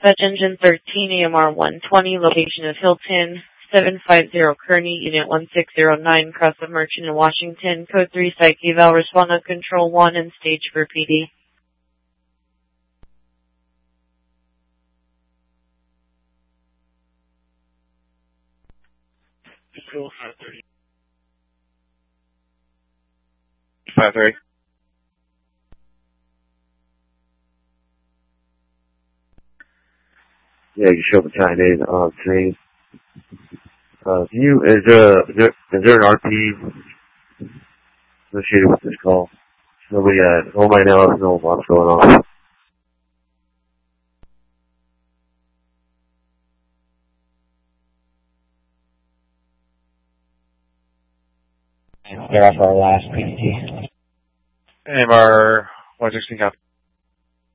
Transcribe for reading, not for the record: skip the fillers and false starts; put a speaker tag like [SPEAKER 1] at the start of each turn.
[SPEAKER 1] Dispatch Engine 13, AMR 120, location of Hilton, 750 Kearney, Unit 1609, cross of Merchant in Washington, Code 3, Psych Eval, respond on Control 1 and stage for PD.
[SPEAKER 2] Control 530. 530.
[SPEAKER 3] Yeah, you show battalion on scene. Is there an RP associated with this call? Nobody knows what's going on.
[SPEAKER 4] They're off our last PDT.
[SPEAKER 2] AMR 116 copy.